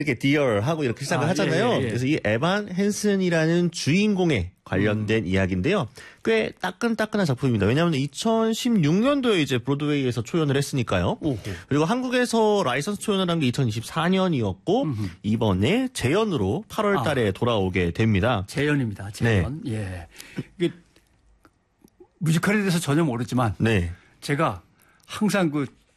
이렇게 dear 하고 이렇게 시작을 하잖아요. 예. 그래서 이 에반 헨슨이라는 주인공에 관련된 이야기인데요. 꽤 따끈따끈한 작품입니다. 왜냐하면 2016년도에 이제 브로드웨이에서 초연을 했으니까요. 오호. 그리고 한국에서 라이선스 초연을 한 게 2024년이었고 이번에 재연으로 8월 달에 돌아오게 됩니다. 재연입니다. 재연. 네. 예. 이게 뮤지컬에 대해서 전혀 모르지만 네. 제가 항상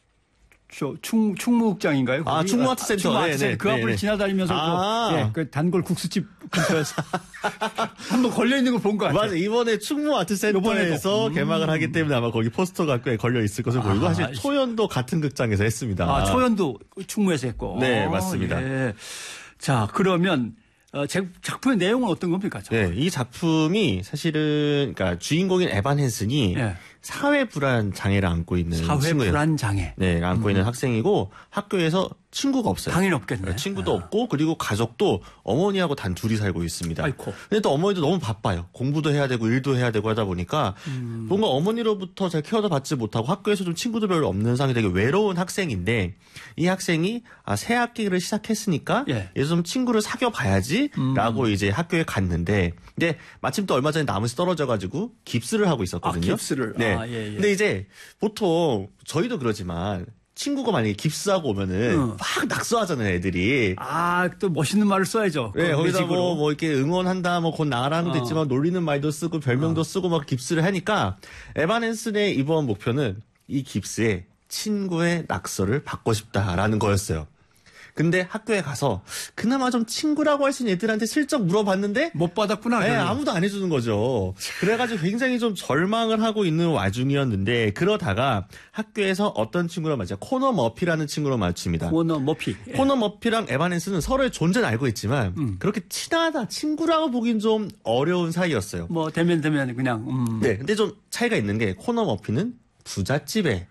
충무극장인가요? 충무아트센터. 충무아트센터. 그 앞을 지나다니면서 그 단골 국수집 근처에서 한번 걸려있는 걸 본 것 같아요. 맞아요. 이번에 충무아트센터에서 개막을 하기 때문에 아마 거기 포스터가 꽤 걸려있을 것으로 보이고 사실 초연도 같은 극장에서 했습니다. 초연도 충무에서 했고. 네, 맞습니다. 예. 자, 그러면 작품의 내용은 어떤 겁니까? 네, 이 작품이 사실은 그러니까 주인공인 에반 헨슨이 사회 불안 장애를 안고 있는 사회 불안 장애. 네, 안고 있는 학생이고 학교에서 친구가 없어요. 당연히 없겠네. 친구도 없고 그리고 가족도 어머니하고 단 둘이 살고 있습니다. 아이고. 근데 또 어머니도 너무 바빠요. 공부도 해야 되고 일도 해야 되고 하다 보니까 뭔가 어머니로부터 잘 케어도 받지 못하고 학교에서 좀 친구도 별로 없는 상황이 되게 외로운 학생인데 이 학생이 새 학기를 시작했으니까 얘도 좀 친구를 사귀어 봐야지라고 이제 학교에 갔는데 근데 마침 또 얼마 전에 나무에서 떨어져가지고 깁스를 하고 있었거든요. 깁스를. 네. 근데 이제 보통 저희도 그러지만 친구가 만약에 깁스하고 오면은 막 낙서하잖아요, 애들이. 또 멋있는 말을 써야죠. 네, 거기다 뭐 이렇게 응원한다, 뭐 곧 나가라 하는 것도 있지만 놀리는 말도 쓰고 별명도 쓰고 막 깁스를 하니까 에반 헨슨의 이번 목표는 이 깁스에 친구의 낙서를 받고 싶다라는 거였어요. 근데 학교에 가서 그나마 좀 친구라고 할 수 있는 애들한테 슬쩍 물어봤는데 못 받았구나. 네, 아무도 안 해주는 거죠. 그래가지고 굉장히 좀 절망을 하고 있는 와중이었는데 그러다가 학교에서 어떤 친구를 맞죠? 코너 머피라는 친구를 맞춥니다. 코너 머피. 코너 머피랑 에반 헨슨은 서로의 존재는 알고 있지만 그렇게 친하다 친구라고 보긴 좀 어려운 사이였어요. 뭐 대면 그냥. 네, 근데 좀 차이가 있는 게 코너 머피는 부잣집의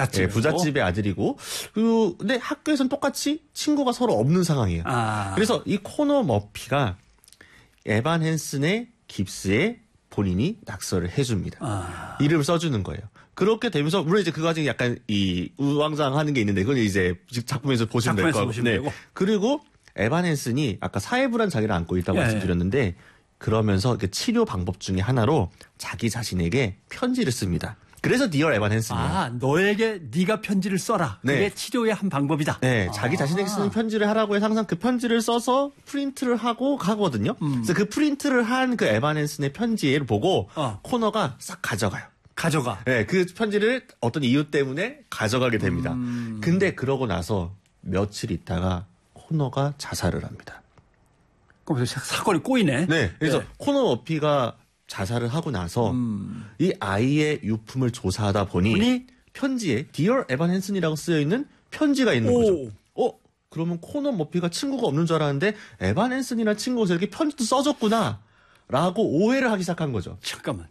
아들이고, 근데 학교에서는 똑같이 친구가 서로 없는 상황이에요. 그래서 이 코너 머피가 에반 헨슨의 깁스에 본인이 낙서를 해줍니다. 이름을 써주는 거예요. 그렇게 되면서, 물론 이제 그 과정이 약간 우왕좌왕하는 게 있는데, 그건 이제 작품에서 보시면 될 거고. 네. 그리고 에반 헨슨이 아까 사회불안 장애를 안고 있다고 말씀드렸는데, 그러면서 치료 방법 중에 하나로 자기 자신에게 편지를 씁니다. 그래서 디어 에반 헨슨이에요. 너에게 네가 편지를 써라. 그게 치료의 한 방법이다. 네, 자기 자신에게 쓰는 편지를 하라고 해서 항상 그 편지를 써서 프린트를 하고 가거든요. 그래서 그 프린트를 한 그 에반 헨슨의 편지를 보고 코너가 싹 가져가요. 네, 그 편지를 어떤 이유 때문에 가져가게 됩니다. 근데 그러고 나서 며칠 있다가 코너가 자살을 합니다. 그럼 사건이 꼬이네. 네, 그래서 코너 머피가 자살을 하고 나서 이 아이의 유품을 조사하다 보니 편지에 Dear 에반 헨슨이라고 쓰여 있는 편지가 있는 거죠. 그러면 코너 머피가 친구가 없는 줄 알았는데 에반 헨슨이라는 친구가 이렇게 편지도 써줬구나 라고 오해를 하기 시작한 거죠. 잠깐만.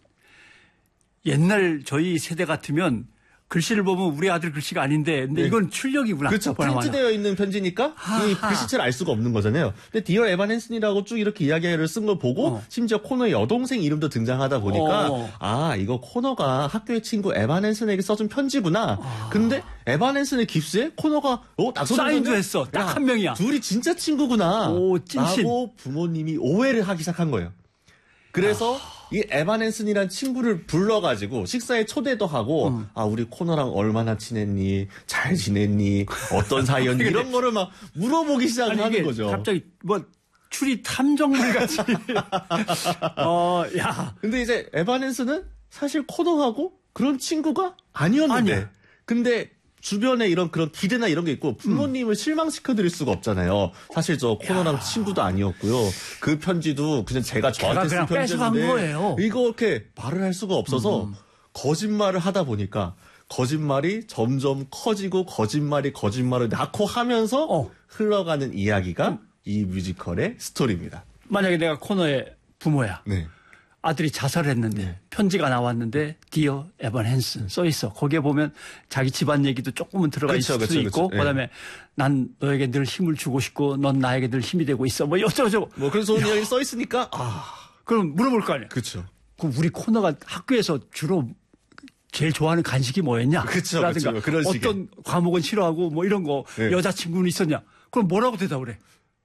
옛날 저희 세대 같으면 글씨를 보면 우리 아들 글씨가 아닌데 근데 이건 출력이구나. 그렇죠. 프린트되어 있는 편지니까 이 글씨체를 알 수가 없는 거잖아요. 근데 디어 에반 헨슨이라고 쭉 이렇게 이야기를 쓴 걸 보고 심지어 코너의 여동생 이름도 등장하다 보니까 이거 코너가 학교의 친구 에반 헨슨에게 써준 편지구나. 근데 에반 헨슨의 깁스에 코너가 사인도 했어. 딱 한 명이야. 둘이 진짜 친구구나. 라고 부모님이 오해를 하기 시작한 거예요. 그래서 이 에반 헨슨이란 친구를 불러가지고 식사에 초대도 하고 우리 코너랑 얼마나 친했니? 잘 지냈니? 어떤 사이였니? 이런 거를 막 물어보기 시작하는 거죠. 갑자기 추리 탐정물 같이. 근데 이제 에반 헨슨은 사실 코너하고 그런 친구가 아니었는데. 근데 주변에 이런 그런 기대나 이런 게 있고 부모님을 실망시켜드릴 수가 없잖아요. 사실 저 코너랑 친구도 아니었고요. 그 편지도 그냥 제가 저한테 쓴 편지인데 이거 이렇게 말을 할 수가 없어서 거짓말을 하다 보니까 거짓말이 점점 커지고 거짓말을 낳고 하면서 흘러가는 이야기가 이 뮤지컬의 스토리입니다. 만약에 내가 코너의 부모야. 네. 아들이 자살을 했는데 편지가 나왔는데 디어 에반 헨슨 써 있어. 거기에 보면 자기 집안 얘기도 조금은 들어가 있을 수도 있고 그다음에 난 너에게 늘 힘을 주고 싶고 넌 나에게 늘 힘이 되고 있어. 뭐 어쩌고저쩌고. 뭐 그런 좋은 이야기 써 있으니까 그럼 물어볼 거 아니야. 그렇죠. 그럼 우리 코너가 학교에서 주로 제일 좋아하는 간식이 뭐였냐? 그렇죠. 어떤 과목은 싫어하고 뭐 이런 거 여자친구는 있었냐? 그럼 뭐라고 대답을 해?